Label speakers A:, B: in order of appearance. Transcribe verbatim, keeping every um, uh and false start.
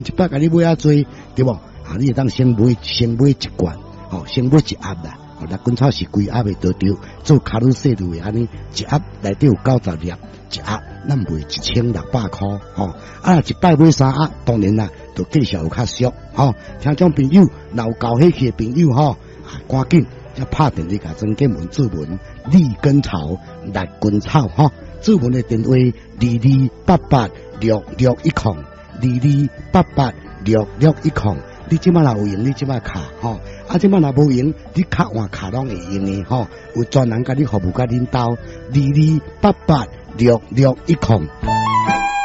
A: 一百甲你买啊多，对无？啊，你会当先买先买一罐，哦，先买一盒啦。哦，那滚草是规盒的都对，做卡路西路的安尼，一盒内底有九十粒，一盒咱卖一千六百块，吼、哦。啊，一摆买三盒，当然啦，就计数有较俗，吼、哦。听众朋友，若有搞兴趣的朋友，吼、哦，啊，赶紧才拍电话甲曾建文注文，立根草来滚草，吼、哦。注文的电话二二八八六六一空，二二八八六六一空。你即摆若有用，你即摆卡吼，啊即摆若无用，你卡换卡拢会用的吼，有专人甲你服务甲恁兜，二二八八六六一空。